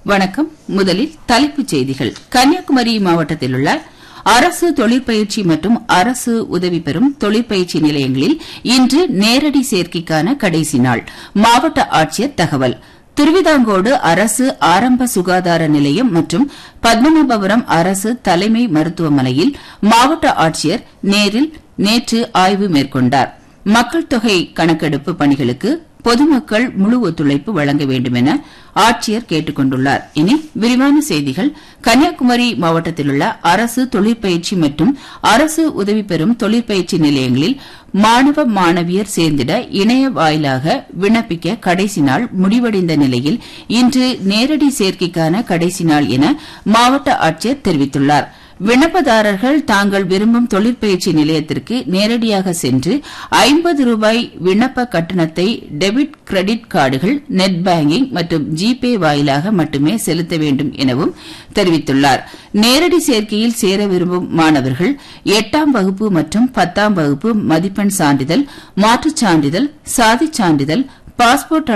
வணக்கம். முதலில் தலைப்புச் செய்திகள். கன்னியாகுமரி மாவட்டத்தில் உள்ள அரசு தொழிற்பயிற்சி மற்றும் அரசு உதவி பெறும் தொழிற்பயிற்சி நிலையங்களில் இன்று நேரடி சேர்க்கைக்கான கடைசி நாள். மாவட்ட ஆட்சியர் தகவல். திருவிதாங்கோடு அரசு ஆரம்ப சுகாதார நிலையம் மற்றும் பத்மநாபபுரம் அரசு தலைமை மருத்துவமனையில் மாவட்ட ஆட்சியர் நேற்று ஆய்வு மேற்கொண்டார். மக்கள் தொகை கணக்கெடுப்பு பணிகளுக்கு பொதுமக்கள் முழு ஒத்துழைப்பு வழங்க வேண்டும் என ஆட்சியர் கேட்டுக் கொண்டுள்ளார். இனி விரிவான செய்திகள். கன்னியாகுமரி மாவட்டத்தில் உள்ள அரசு தொழிற்பயிற்சி மற்றும் அரசு உதவி பெறும் தொழிற்பயிற்சி நிலையங்களில் மாணவ மாணவியர் சேர்ந்திட இணைய வாயிலாக விண்ணப்பிக்க கடைசி நாள் முடிவடைந்த நிலையில் இன்று நேரடி சேர்க்கைக்கான கடைசி நாள் என மாவட்ட ஆட்சியர் தெரிவித்துள்ளார். விண்ணப்பதாரர்கள் தாங்கள் விரும்பும் தொழிற்பயிற்சி நிலையத்திற்கு நேரடியாக சென்று ரூபாய் விண்ணப்ப கட்டணத்தை டெபிட் கிரெடிட் கார்டுகள், நெட் பேங்கிங் மற்றும் ஜிபே வாயிலாக மட்டுமே செலுத்த வேண்டும் எனவும் தெரிவித்துள்ளார். நேரடி சேர்க்கையில் சேர விரும்பும் மாணவர்கள் 8ஆம் வகுப்பு மற்றும் 10ஆம் வகுப்பு மதிப்பெண் சான்றிதழ், மாற்றுச் சான்றிதழ், சாதிச் சான்றிதழ், பாஸ்போர்ட்